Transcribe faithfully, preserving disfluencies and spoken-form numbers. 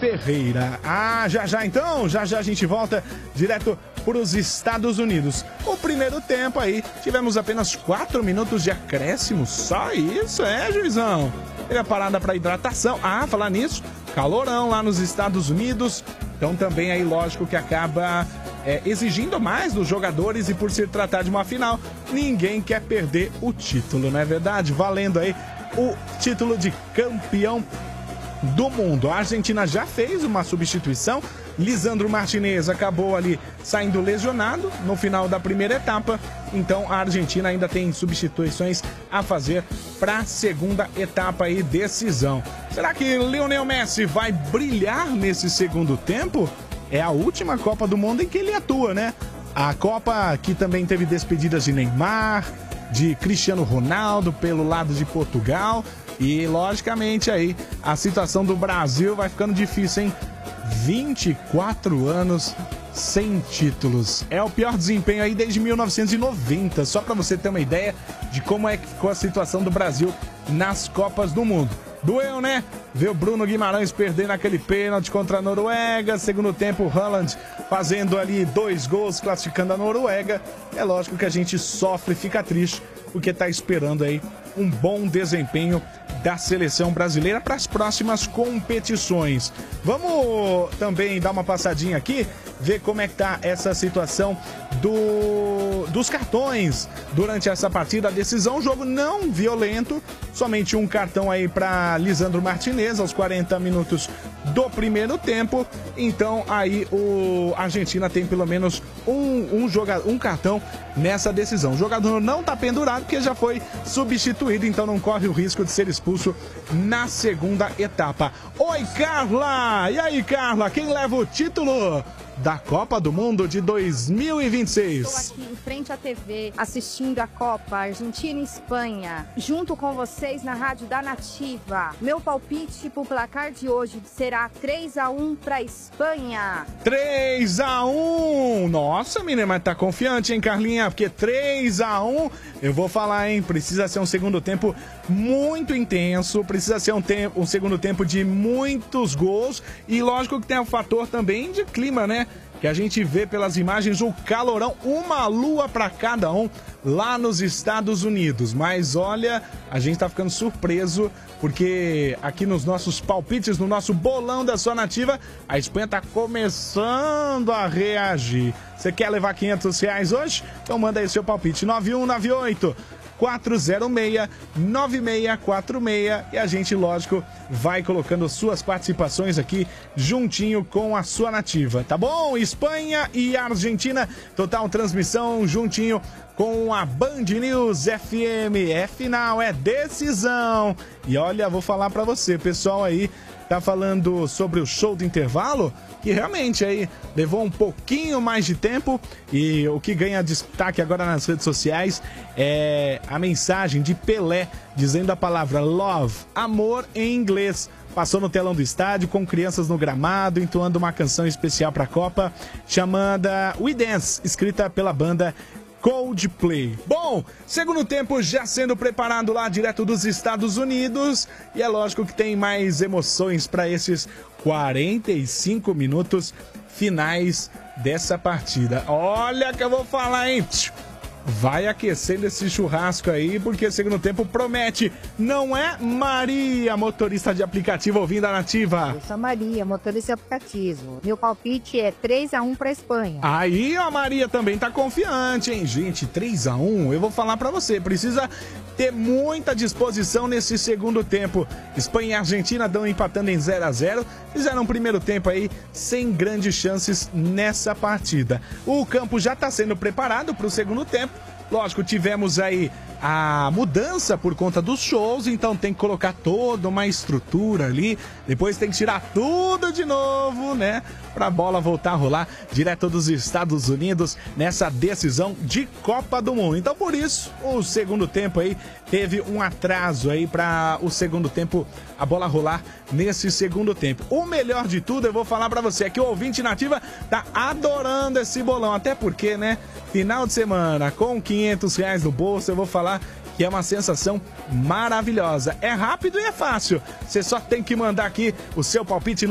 Ferreira. Ah, já já então, já já a gente volta direto para os Estados Unidos. O primeiro tempo aí, tivemos apenas quatro minutos de acréscimo, só isso, é, juizão? Teve a parada para hidratação. Ah, falar nisso, calorão lá nos Estados Unidos, então também aí lógico que acaba é, exigindo mais dos jogadores e por se tratar de uma final, ninguém quer perder o título, não é verdade? Valendo aí o título de campeão do mundo. A Argentina já fez uma substituição. Lisandro Martinez acabou ali saindo lesionado no final da primeira etapa. Então a Argentina ainda tem substituições a fazer para a segunda etapa e decisão. Será que Lionel Messi vai brilhar nesse segundo tempo? É a última Copa do Mundo em que ele atua, né? A Copa que também teve despedidas de Neymar, de Cristiano Ronaldo pelo lado de Portugal. E, logicamente, aí a situação do Brasil vai ficando difícil, hein? vinte e quatro anos sem títulos. É o pior desempenho aí desde mil novecentos e noventa. Só para você ter uma ideia de como é que ficou a situação do Brasil nas Copas do Mundo. Doeu, né? Ver o Bruno Guimarães perdendo aquele pênalti contra a Noruega. Segundo tempo, o Haaland fazendo ali dois gols, classificando a Noruega. É lógico que a gente sofre e fica triste, porque tá esperando aí um bom desempenho da seleção brasileira para as próximas competições. Vamos também dar uma passadinha aqui, ver como é que tá essa situação do, dos cartões durante essa partida. A decisão, jogo não violento, somente um cartão aí para Lisandro Martinez aos quarenta minutos do primeiro tempo. Então aí o a Argentina tem pelo menos um, um, joga, um cartão nessa decisão. O jogador não tá pendurado porque já foi substituído, então não corre o risco de ser expulso na segunda etapa. Oi, Carla! E aí, Carla, quem leva o título da Copa do Mundo de dois mil e vinte e seis? Estou aqui em frente à T V, assistindo a Copa Argentina e Espanha, junto com vocês na Rádio da Nativa. Meu palpite pro placar de hoje será três a um para Espanha. três a um! Nossa, menina, mas tá confiante, hein, Carlinha? Porque três a um, eu vou falar, hein? Precisa ser um segundo tempo muito intenso, precisa ser um, tempo, um segundo tempo de muitos gols e lógico que tem o fator também de clima, né? Que a gente vê pelas imagens o calorão, uma lua para cada um lá nos Estados Unidos. Mas olha, a gente tá ficando surpreso porque aqui nos nossos palpites, no nosso bolão da sua nativa, a Espanha tá começando a reagir. Você quer levar quinhentos reais hoje? Então manda aí seu palpite, nove um nove oito quatro zero seis nove seis quatro seis e a gente, lógico, vai colocando suas participações aqui juntinho com a sua nativa, tá bom? Espanha e Argentina, total transmissão juntinho com a Band News F M. É final, é decisão. E olha, vou falar pra você, pessoal aí tá falando sobre o show do intervalo, que realmente aí levou um pouquinho mais de tempo e o que ganha destaque agora nas redes sociais é a mensagem de Pelé dizendo a palavra love, amor em inglês. Passou no telão do estádio com crianças no gramado, entoando uma canção especial para a Copa chamada We Dance, escrita pela banda Coldplay. Bom, segundo tempo já sendo preparado lá direto dos Estados Unidos e é lógico que tem mais emoções para esses quarenta e cinco minutos finais dessa partida. Olha que eu vou falar, hein? Vai aquecendo esse churrasco aí, porque segundo tempo promete. Não é, Maria, motorista de aplicativo ouvindo a nativa? Eu sou a Maria, motorista de aplicativo. Meu palpite é três a um para Espanha. Aí a Maria também tá confiante, hein? Gente, três a um, eu vou falar pra você, precisa ter muita disposição nesse segundo tempo. Espanha e Argentina dão empatando em zero a zero, fizeram um primeiro tempo aí sem grandes chances nessa partida. O campo já tá sendo preparado pro segundo tempo. Lógico, tivemos aí a mudança por conta dos shows, então tem que colocar toda uma estrutura ali, depois tem que tirar tudo de novo, né, pra bola voltar a rolar direto dos Estados Unidos nessa decisão de Copa do Mundo. Então por isso, o segundo tempo aí teve um atraso aí para o segundo tempo, a bola rolar nesse segundo tempo. O melhor de tudo, eu vou falar pra você, é que o ouvinte nativa tá adorando esse bolão, até porque, né, final de semana com quinhentos reais no bolso, eu vou falar que é uma sensação maravilhosa. É rápido e é fácil. Você só tem que mandar aqui o seu palpite no